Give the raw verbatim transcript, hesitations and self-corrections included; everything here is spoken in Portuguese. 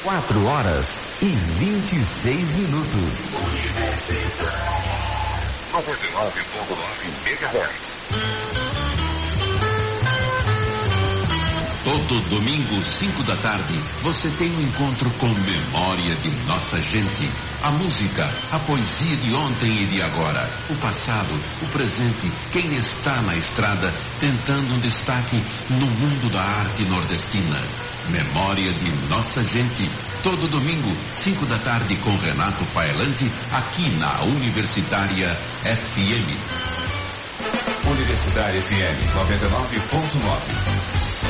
Quatro horas e vinte e seis minutos. noventa e nove ponto nove megahertz. Todo domingo, cinco da tarde, você tem um encontro com Memória de Nossa Gente. A música, a poesia de ontem e de agora, o passado, o presente, quem está na estrada tentando um destaque no mundo da arte nordestina. Memória de Nossa Gente, todo domingo, cinco da tarde, com Renato Faelante, aqui na Universitária F M. Universitária F M noventa e nove ponto nove.